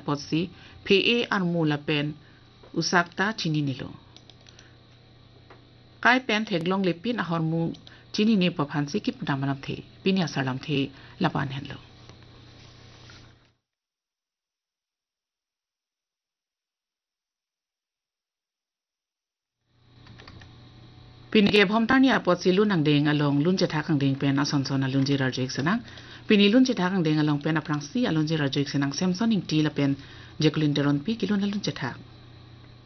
potsi PA armu la pen usakta chini nilo kai pen theglong lepin ahormu chini ni paphansi ki pudamanam the pinya salam the lapan henlo Pinike phomtani apot si lunang deng along lun jetha kang deng pen ason son alun jirar jek senang pini lun jetha kang deng along pen aprang si alun jirar jek senang samson ing ti la pen jekulin teron pi kilun alun jetha